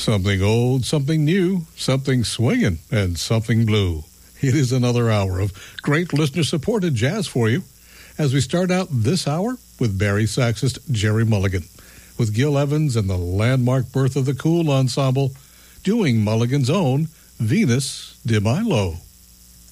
Something old, something new, something swinging, and something blue. It is another hour of great listener-supported jazz for you as we start out this hour with Barry saxist Jerry Mulligan, with Gil Evans and the landmark Birth of the Cool Ensemble doing Mulligan's own Venus de Milo.